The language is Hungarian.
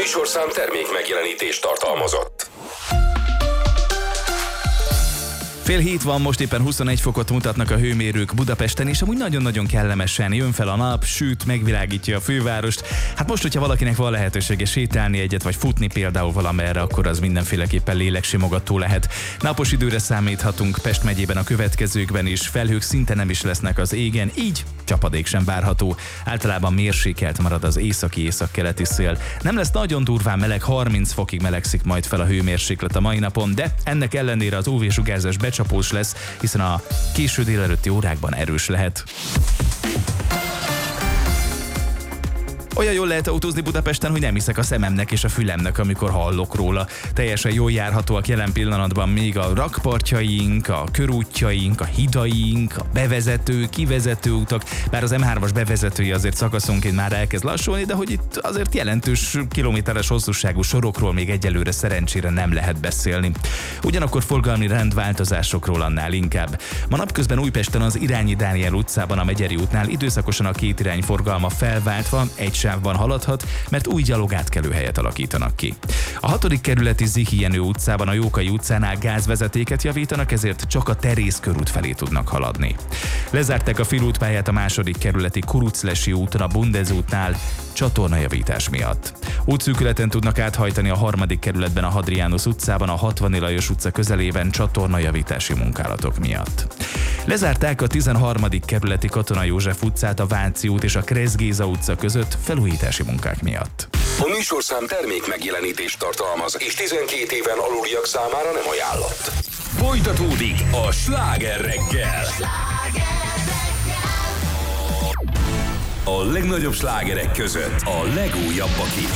műsorszám termék megjelenítést tartalmazott. Fél hét van, most éppen 21 fokot mutatnak a hőmérők Budapesten, és amúgy nagyon-nagyon kellemesen jön fel a nap, süt, megvilágítja a fővárost. Hát most, hogyha valakinek van lehetősége sétálni egyet, vagy futni például valamerre, akkor az mindenféleképpen léleksimogató lehet. Napos időre számíthatunk Pest megyében a következőkben is, felhők szinte nem is lesznek az égen, így csapadék sem várható. Általában mérsékelt marad az északi-északkeleti szél. Nem lesz nagyon durván meleg, 30 fokig melegszik majd fel a hőmérséklet a mai napon, de ennek ellenére az UV-sugárzás becsapós lesz, hiszen a késő délelőtti órákban erős lehet. Olyan jól lehet autózni Budapesten, hogy nem hiszek a szememnek és a fülemnek, amikor hallok róla. Teljesen jól járhatóak jelen pillanatban még a rakpartjaink, a körútjaink, a hidaink, a bevezető, kivezető utak, bár az M3-as bevezetői azért szakaszonként már elkezd lassulni, de hogy itt azért jelentős kilométeres hosszúságú sorokról még egyelőre szerencsére nem lehet beszélni. Ugyanakkor forgalmi rendváltozásokról annál inkább. Ma napközben Újpesten az Irányi Dániel utcában a Megyeri útnál időszakosan a két irány forgalma felváltva egy sávban haladhat, mert új gyalogátkelőhelyet alakítanak ki. A 6. kerületi Zihi Jenő utcában a Jókai utcánál gázvezetéket javítanak, ezért csak a Teréz körút felé tudnak haladni. Lezárták a félútpályát a 2. kerületi Kuruclesi úton a Bundez útnál csatornajavítás miatt. Útszűkületen tudnak áthajtani a 3. kerületben a Hadrianus utcában a 60. Lajos utca közelében csatornajavítási munkálatok miatt. Lezárták a 13. kerületi Katona József utcát a Váci út és a Kressz Géza utca között felújítási munkák miatt. A műsorszám termék megjelenítést tartalmaz, és 12 éven aluliak számára nem ajánlott. Folytatódik a Sláger reggel. A legnagyobb slágerek között a legújabbak is.